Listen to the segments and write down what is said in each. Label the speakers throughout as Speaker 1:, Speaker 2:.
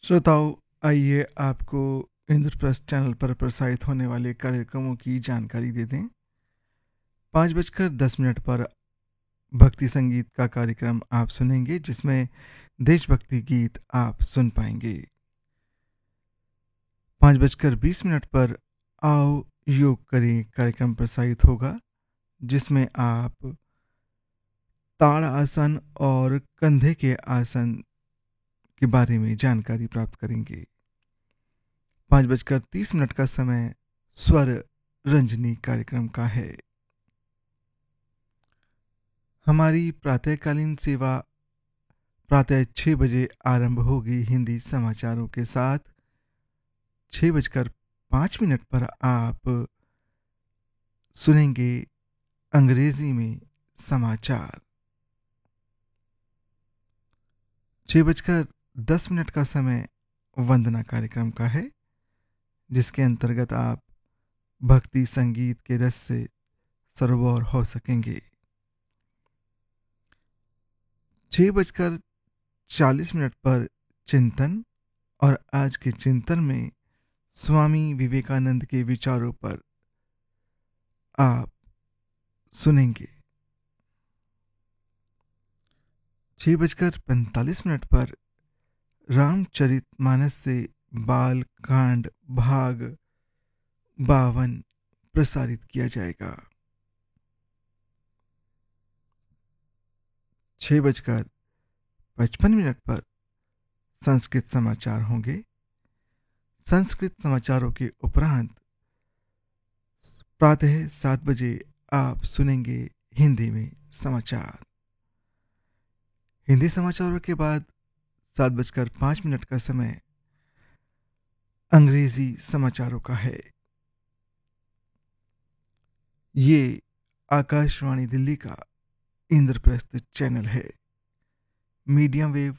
Speaker 1: श्रोताओं, आइए आपको इंद्रप्रस्थ चैनल पर प्रसारित होने वाले कार्यक्रमों की जानकारी दे दें। 5:10 पर भक्ति संगीत का कार्यक्रम आप सुनेंगे, जिसमें देशभक्ति गीत आप सुन पाएंगे। 5:20 पर आओ योग करें कार्यक्रम प्रसारित होगा, जिसमें आप ताड़ आसन और कंधे के आसन के बारे में जानकारी प्राप्त करेंगे। 5:30 का समय स्वर रंजनी कार्यक्रम का है। हमारी प्रातःकालीन सेवा प्रातः 6 बजे आरंभ होगी हिंदी समाचारों के साथ। 6:05 पर आप सुनेंगे अंग्रेजी में समाचार। 6:10 का समय वंदना कार्यक्रम का है, जिसके अंतर्गत आप भक्ति संगीत के रस से सरोवर हो सकेंगे। 6:40 पर चिंतन, और आज के चिंतन में स्वामी विवेकानंद के विचारों पर आप सुनेंगे। 6:45 पर रामचरितमानस से बाल कांड भाग 52 प्रसारित किया जाएगा। 6:55 पर संस्कृत समाचार होंगे। संस्कृत समाचारों के उपरांत प्रातः 7 बजे आप सुनेंगे हिंदी में समाचार। हिंदी समाचारों के बाद 7:05 का समय अंग्रेजी समाचारों का है। ये आकाशवाणी दिल्ली का इंद्रप्रस्थ चैनल है। मीडियम वेव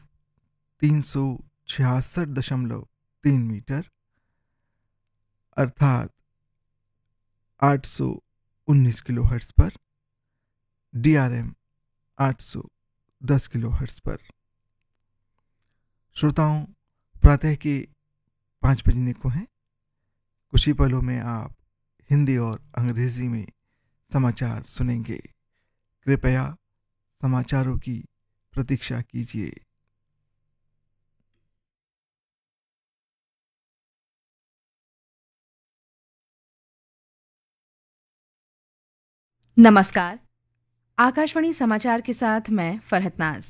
Speaker 1: 366.3 मीटर अर्थात 819 किलोहर्ट्ज पर, DRM 810 किलोहर्ट्ज पर। श्रोताओं, प्रातः के 5 बजने को हैं। कुछ ही पलों में आप हिंदी और अंग्रेजी में समाचार सुनेंगे। कृपया समाचारों की प्रतीक्षा कीजिए।
Speaker 2: नमस्कार। आकाशवाणी समाचार के साथ मैं फरहत नाज।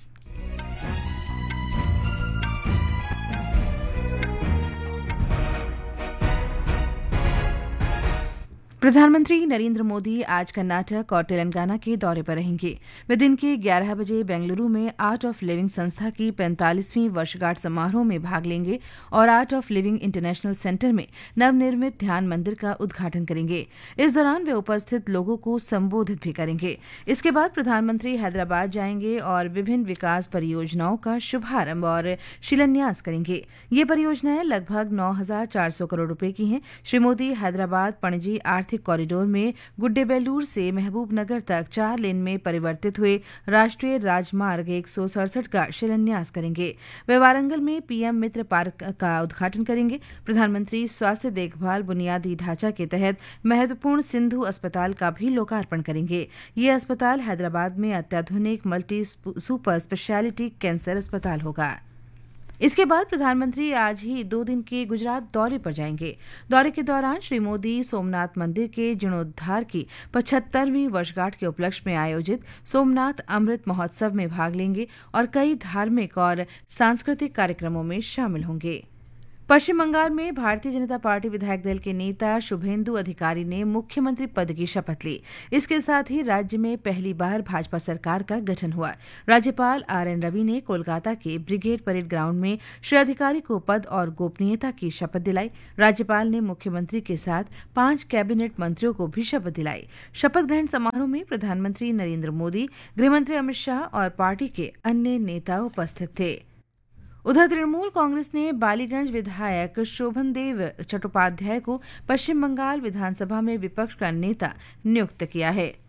Speaker 2: प्रधानमंत्री नरेंद्र मोदी आज कर्नाटक और तेलंगाना के दौरे पर रहेंगे। वे दिन के 11 बजे बेंगलुरु में आर्ट ऑफ लिविंग संस्था की 45वीं वर्षगांठ समारोह में भाग लेंगे और art of living international centre में नवनिर्मित ध्यान मंदिर का उद्घाटन करेंगे। इस दौरान वे उपस्थित लोगों को संबोधित भी करेंगे। इसके बाद प्रधानमंत्री हैदराबाद जाएंगे और विभिन्न विकास परियोजनाओं का शुभारंभ और शिलान्यास करेंगे। ये परियोजनाएं लगभग 9,400 करोड़ रुपए की हैं। श्री मोदी हैदराबाद पणजी आर्थिक कॉरिडोर में गुड्डेबेलूर से महबूबनगर तक 4 लेन में परिवर्तित हुए राष्ट्रीय राजमार्ग 167 का शिलान्यास करेंगे। वे वारंगल में पीएम मित्र पार्क का उद्घाटन करेंगे। प्रधानमंत्री स्वास्थ्य देखभाल बुनियादी ढांचा के तहत महत्वपूर्ण सिंधु अस्पताल का भी लोकार्पण करेंगे। ये अस्पताल हैदराबाद में अत्याधुनिक मल्टी सुपर स्पेशलिटी कैंसर अस्पताल होगा। इसके बाद प्रधानमंत्री आज ही 2 दिन के गुजरात दौरे पर जाएंगे। दौरे के दौरान श्री मोदी सोमनाथ मंदिर के जीर्णोद्धार की 75वीं वर्षगांठ के उपलक्ष्य में आयोजित सोमनाथ अमृत महोत्सव में भाग लेंगे और कई धार्मिक और सांस्कृतिक कार्यक्रमों में शामिल होंगे। पश्चिम बंगाल में भारतीय जनता पार्टी विधायक दल के नेता शुभेंदु अधिकारी ने मुख्यमंत्री पद की शपथ ली। इसके साथ ही राज्य में पहली बार भाजपा सरकार का गठन हुआ। राज्यपाल RN रवि ने कोलकाता के ब्रिगेड परेड ग्राउंड में श्री अधिकारी को पद और गोपनीयता की शपथ दिलाई। राज्यपाल ने मुख्यमंत्री के साथ 5 कैबिनेट मंत्रियों को भी शपथ दिलाई। शपथ ग्रहण समारोह में प्रधानमंत्री नरेंद्र मोदी, गृहमंत्री अमित शाह और पार्टी के अन्य नेता उपस्थित थे। उधर तृणमूल कांग्रेस ने बालीगंज विधायक शोभनदेव चट्टोपाध्याय को पश्चिम बंगाल विधानसभा में विपक्ष का नेता नियुक्त किया है।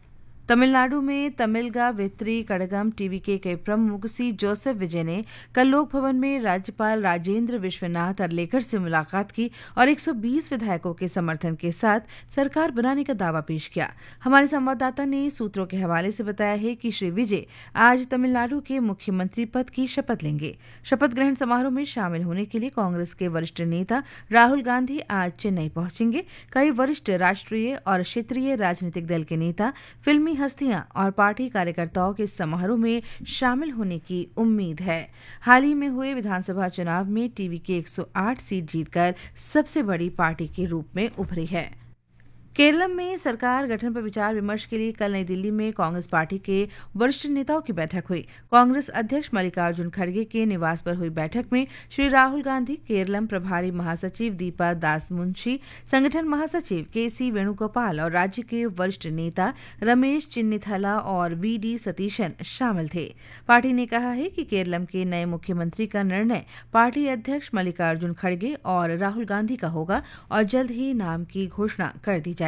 Speaker 2: तमिलनाडु में तमिलगा वेत्री कड़गम टीवीके के प्रमुख सी जोसेफ विजय ने कल लोक भवन में राज्यपाल राजेंद्र विश्वनाथ अर्लेकर से मुलाकात की और 120 विधायकों के समर्थन के साथ सरकार बनाने का दावा पेश किया। हमारे संवाददाता ने सूत्रों के हवाले से बताया है कि श्री विजय आज तमिलनाडु के मुख्यमंत्री पद की शपथ लेंगे। शपथ ग्रहण समारोह में शामिल होने के लिए कांग्रेस के वरिष्ठ नेता राहुल गांधी आज चेन्नई पहुंचेंगे। कई वरिष्ठ राष्ट्रीय और क्षेत्रीय राजनीतिक दल के नेता, फिल्मी हस्तियां और पार्टी कार्यकर्ताओं के समारोह में शामिल होने की उम्मीद है। हाल ही में हुए विधानसभा चुनाव में टीवीके 108 सीट जीतकर सबसे बड़ी पार्टी के रूप में उभरी है। केरल में सरकार गठन पर विचार विमर्श के लिए कल नई दिल्ली में कांग्रेस पार्टी के वरिष्ठ नेताओं की बैठक हुई। कांग्रेस अध्यक्ष मल्लिकार्जुन खड़गे के निवास पर हुई बैठक में श्री राहुल गांधी, केरलम प्रभारी महासचिव दीपा दास मुंशी, संगठन महासचिव केसी वेणुगोपाल और राज्य के वरिष्ठ नेता रमेश चिन्निथला और वीडी सतीशन शामिल थे। पार्टी ने कहा है कि केरलम के नए मुख्यमंत्री का निर्णय पार्टी अध्यक्ष मल्लिकार्जुन खड़गे और राहुल गांधी का होगा और जल्द ही नाम की घोषणा कर दी जाएगी।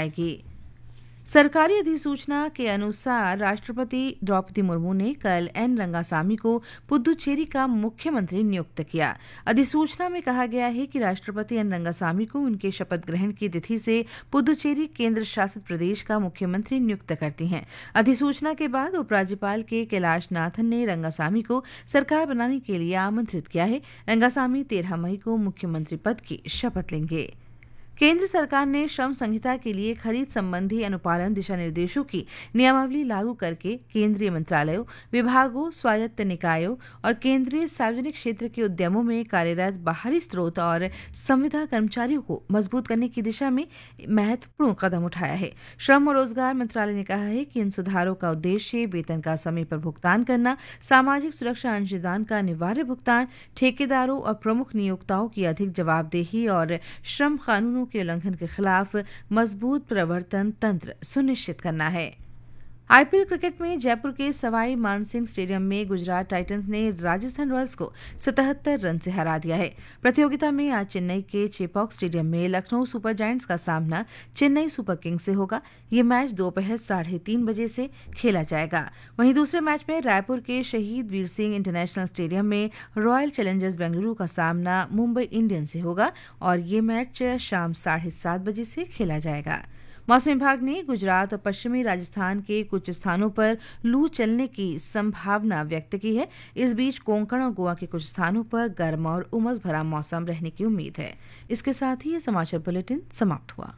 Speaker 2: सरकारी अधिसूचना के अनुसार राष्ट्रपति द्रौपदी मुर्मू ने कल एन रंगासामी को पुदुचेरी का मुख्यमंत्री नियुक्त किया। अधिसूचना में कहा गया है कि राष्ट्रपति एन रंगासामी को उनके शपथ ग्रहण की तिथि से पुदुचेरी केंद्र शासित प्रदेश का मुख्यमंत्री नियुक्त करती हैं। अधिसूचना के बाद उपराज्यपाल के कैलाश नाथन ने रंगासामी को सरकार बनाने के लिए आमंत्रित किया है। रंगासामी 13 मई को मुख्यमंत्री पद की शपथ लेंगे। केंद्र सरकार ने श्रम संहिता के लिए खरीद संबंधी अनुपालन दिशा निर्देशों की नियमावली लागू करके केंद्रीय मंत्रालयों, विभागों, स्वायत्त निकायों और केंद्रीय सार्वजनिक क्षेत्र के उद्यमों में कार्यरत बाहरी स्रोत और संविदा कर्मचारियों को मजबूत करने की दिशा में महत्वपूर्ण कदम उठाया है। श्रम और रोजगार मंत्रालय ने कहा है कि इन सुधारों का उद्देश्य वेतन का समय पर भुगतान करना, सामाजिक सुरक्षा अंशदान का अनिवार्य भुगतान, ठेकेदारों और प्रमुख नियोक्ताओं की अधिक जवाबदेही और श्रम कानूनों के उल्लंघन के खिलाफ मजबूत प्रवर्तन तंत्र सुनिश्चित करना है। आईपीएल क्रिकेट में जयपुर के सवाई मानसिंह स्टेडियम में गुजरात टाइटंस ने राजस्थान रॉयल्स को 77 रन से हरा दिया है। प्रतियोगिता में आज चेन्नई के चेपॉक स्टेडियम में लखनऊ सुपर जायंट्स का सामना चेन्नई सुपर किंग्स से होगा। ये मैच दोपहर 3:30 बजे से खेला जाएगा। वहीं दूसरे मैच में रायपुर के शहीद वीर सिंह इंटरनेशनल स्टेडियम में रॉयल चैलेंजर्स बेंगलुरु का सामना मुंबई इंडियंस से होगा और ये मैच शाम 7:30 बजे से खेला जाएगा। मौसम विभाग ने गुजरात और पश्चिमी राजस्थान के कुछ स्थानों पर लू चलने की संभावना व्यक्त की है। इस बीच कोंकण और गोवा के कुछ स्थानों पर गर्म और उमस भरा मौसम रहने की उम्मीद है। इसके साथ ही ये समाचार बुलेटिन समाप्त हुआ।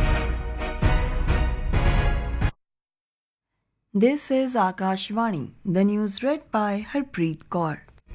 Speaker 3: This is Akashvani. The news read by Harpreet Kaur.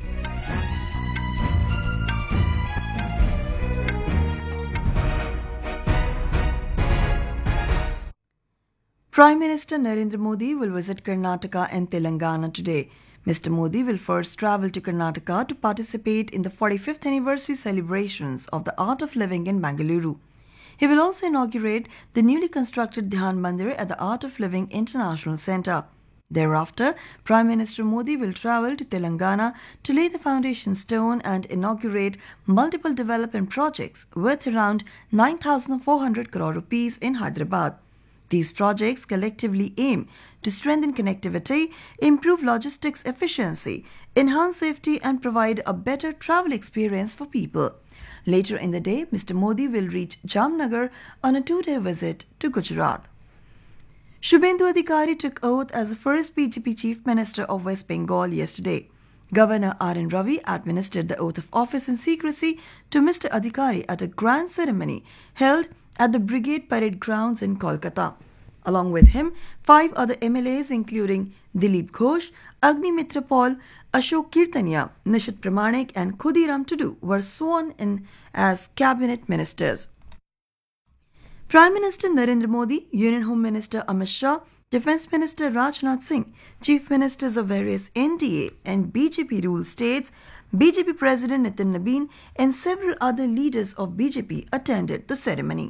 Speaker 3: Prime Minister Narendra Modi will visit Karnataka and Telangana today. Mr. Modi will first travel to Karnataka to participate in the 45th anniversary celebrations of the Art of Living in Bengaluru. He will also inaugurate the newly constructed Dhyan Mandir at the Art of Living International Centre. Thereafter, Prime Minister Modi will travel to Telangana to lay the foundation stone and inaugurate multiple development projects worth around 9,400 crore rupees in Hyderabad. These projects collectively aim to strengthen connectivity, improve logistics efficiency, enhance safety and provide a better travel experience for people. Later in the day, Mr. Modi will reach Jamnagar on a 2-day visit to Gujarat. Shubhendu Adhikari took oath as the first BJP Chief Minister of West Bengal yesterday. Governor R.N. Ravi administered the oath of office in secrecy to Mr. Adhikari at a grand ceremony held at the Brigade Parade Grounds in Kolkata. Along with him, 5 other MLAs including Dilip Ghosh, Agni Mitra Paul, Ashok Kirtania, Nishit Pramanik and Khudiram Tudu were sworn in as cabinet ministers. Prime Minister Narendra Modi, Union Home Minister Amit Shah, Defence Minister Rajnath Singh, Chief Ministers of various NDA and BJP ruled states, BJP President Nitin Nabin and several other leaders of BJP attended the ceremony.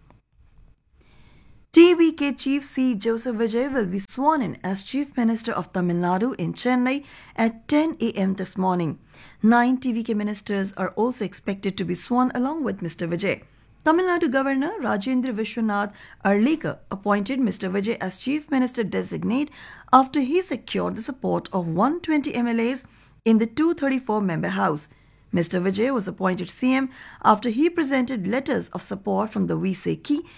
Speaker 3: TVK Chief C. Joseph Vijay will be sworn in as Chief Minister of Tamil Nadu in Chennai at 10 a.m. this morning. 9 TVK ministers are also expected to be sworn along with Mr. Vijay. Tamil Nadu Governor Rajendra Vishwanath Arlikar appointed Mr. Vijay as Chief Minister designate after he secured the support of 120 MLAs in the 234-member House. Mr. Vijay was appointed CM after he presented letters of support from the VCK